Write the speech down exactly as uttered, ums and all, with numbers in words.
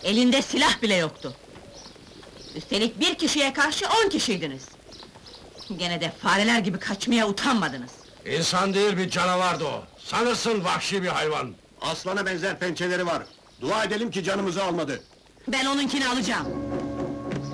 Elinde silah bile yoktu. Üstelik bir kişiye karşı on kişiydiniz. Gene de fareler gibi kaçmaya utanmadınız. İnsan değil, bir canavardı o! Sanırsın vahşi bir hayvan! Aslana benzer pençeleri var. Dua edelim ki canımızı almadı. Ben onunkini alacağım.